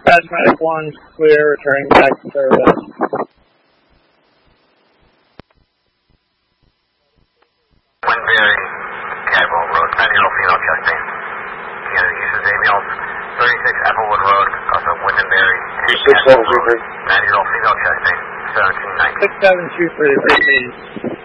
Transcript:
Medic 1's clear, returning back to service. Winberry, Cadwell Road, 9-year-old female chesting. Uses Amiels, 36 Applewood Road, also Windenberry. 6723. 9-year-old female chesting, 1719. 6723, proceed.